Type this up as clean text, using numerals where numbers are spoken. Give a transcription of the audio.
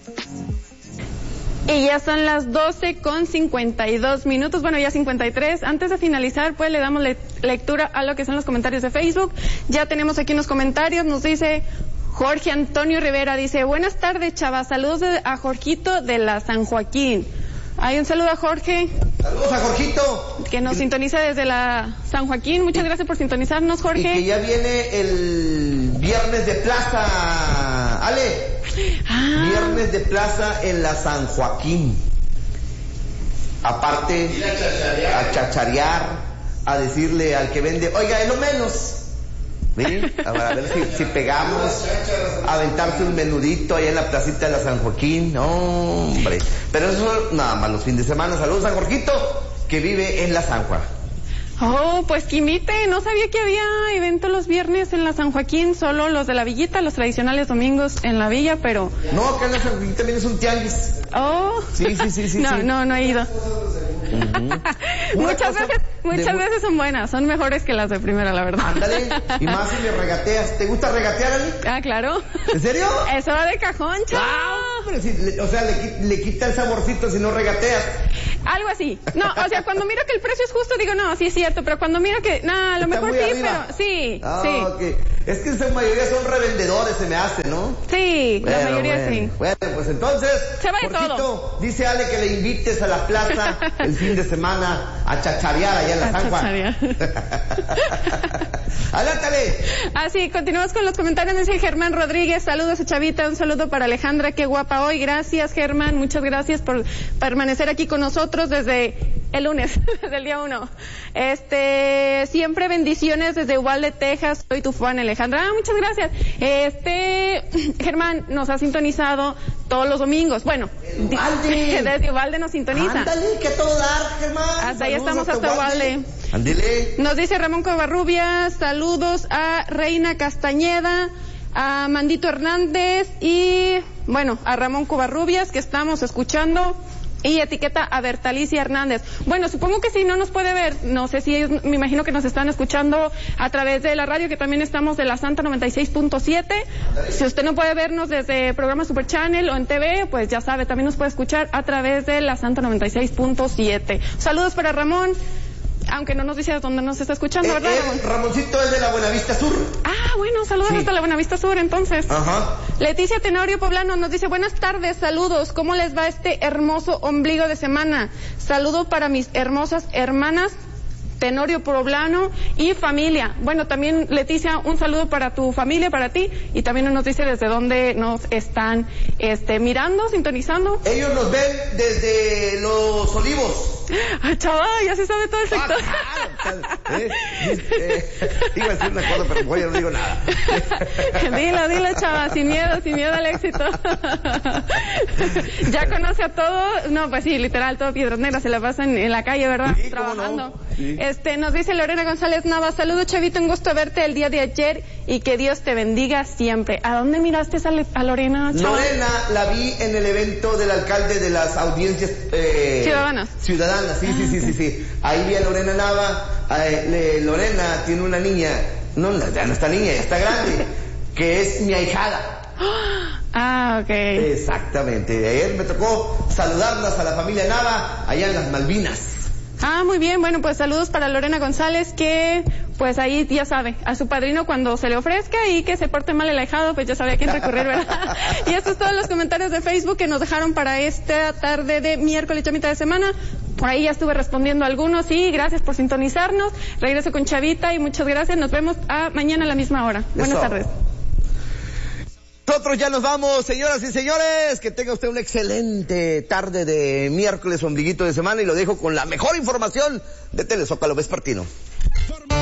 Y ya son las 12:52. Bueno, ya 53. Antes de finalizar, pues le damos lectura a lo que son los comentarios de Facebook. Ya tenemos aquí unos comentarios. Nos dice Jorge Antonio Rivera, dice: buenas tardes, chavas. Saludos a Jorgito de la San Joaquín. Hay un saludo a Jorge. Saludos a Jorgito. Que nos sintoniza desde la San Joaquín. Muchas gracias por sintonizarnos, Jorge. Y que ya viene el viernes de plaza, Ale. Viernes de plaza en la San Joaquín. Aparte, a chacharear, a decirle al que vende, oiga, es lo menos. ¿Sí? A ver si pegamos, a aventarse un menudito ahí en la placita de la San Joaquín. No, hombre. Pero eso nada más los fines de semana. Saludos a Jorgito, que vive en la San Joaquín. Oh, pues que invite. No sabía que había evento los viernes en la San Joaquín, solo los de la Villita, los tradicionales domingos en la Villa, pero... No, acá en la San Joaquín también es un tianguis. Oh. Sí. No he ido. Muchas veces son buenas, son mejores que las de primera, la verdad. Ándale, y más si le regateas. ¿Te gusta regatear, Ali? Ah, claro. ¿En serio? Eso va de cajón, chaval. Pero si, o sea, le quita el saborcito si no regateas. Algo así. No, o sea, cuando miro que el precio es justo, digo, no, sí es cierto, pero cuando miro que, a lo mejor sí, arriba. pero sí. Okay. Es que en mayoría son revendedores, se me hace, ¿no? Sí, bueno, la mayoría sí. Bueno, pues entonces, se va de todo. Dice Ale que le invites a la plaza el fin de semana a chacharear allá en la San Juan. Alántale. Así, continuamos con los comentarios. Dice Germán Rodríguez, saludos a Chavita, un saludo para Alejandra, qué guapa hoy. Gracias, Germán, muchas gracias por permanecer aquí con nosotros desde el lunes, desde el día 1. Siempre bendiciones desde Uvalde, Texas. Soy tu fan, Alejandra. Muchas gracias. Germán nos ha sintonizado todos los domingos. Bueno, desde Uvalde nos sintoniza. Ándale, que todo dar, Germán. Hasta ahí estamos, hasta Uvalde. Ándale. Nos dice Ramón Covarrubias, saludos a Reina Castañeda, a Mandito Hernández y, bueno, a Ramón Covarrubias, que estamos escuchando. Y etiqueta a Bertalicia Hernández. Bueno, supongo que si no nos puede ver, no sé si ellos, me imagino que nos están escuchando a través de la radio, que también estamos de la Santa 96.7. Si usted no puede vernos desde programa Super Channel o en TV, pues ya sabe, también nos puede escuchar a través de la Santa 96.7. Saludos para Ramón, aunque no nos dice dónde nos está escuchando, ¿verdad, Ramón? Ramoncito es de la Buenavista Sur. Ah, bueno, saludos hasta la Buenavista Sur, entonces. Ajá. Leticia Tenorio Poblano nos dice, buenas tardes, saludos, ¿cómo les va este hermoso ombligo de semana? Saludo para mis hermosas hermanas, Tenorio Poblano y familia. Bueno, también, Leticia, un saludo para tu familia, para ti, y también nos dice desde dónde nos están mirando, sintonizando. Ellos nos ven desde Los Olivos. Ay, chaval, ya se sabe todo el sector. Iba a decir una cosa, pero voy, no digo nada. Dilo, chaval, sin miedo al éxito. Ya conoce a todos. No, pues sí, literal, todo Piedras Negras se la pasan en la calle, ¿verdad? Sí, trabajando. No. Sí. Nos dice Lorena González Nava, saludos, Chavito, un gusto verte el día de ayer y que Dios te bendiga siempre. ¿A dónde miraste a Lorena, chaval? Lorena la vi en el evento del alcalde de las audiencias ciudadanas, sí. Ahí vi a Lorena Nava. Lorena tiene una niña, ya no está niña, ya está grande, que es mi ahijada. Ah, ok. Exactamente. Ayer me tocó saludarlas a la familia Nava allá en las Malvinas. Ah, muy bien. Bueno, pues saludos para Lorena González, que pues ahí ya sabe, a su padrino cuando se le ofrezca y que se porte mal el ahijado, pues ya sabe a quién recurrir, ¿verdad? Y estos son todos los comentarios de Facebook que nos dejaron para esta tarde de miércoles, ya mitad de semana. Por ahí ya estuve respondiendo a algunos y gracias por sintonizarnos. Regreso con Chavita y muchas gracias. Nos vemos mañana a la misma hora. Buenas tardes. Nosotros ya nos vamos, señoras y señores. Que tenga usted una excelente tarde de miércoles, ombliguito de semana, y lo dejo con la mejor información de Telezócalo Vespertino.